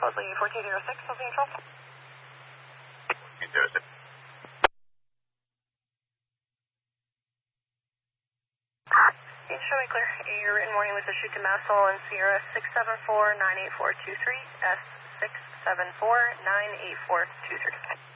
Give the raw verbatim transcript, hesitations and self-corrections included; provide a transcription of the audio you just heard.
Closely fourteen oh six, Closely control. fourteen oh six. Showing clear. Your written warning was issued to Massol and Sierra six seven four nine eight four two three, S six seven four nine eight four two three.